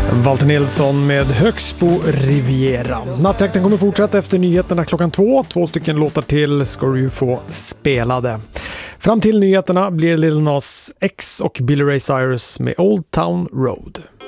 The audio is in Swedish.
Walter Nilsson med Högsbo Riviera. Nattjakten kommer fortsätta efter nyheterna klockan 2. 2 stycken låtar till ska du ju få spelade. Fram till nyheterna blir Lil Nas X och Billy Ray Cyrus med Old Town Road.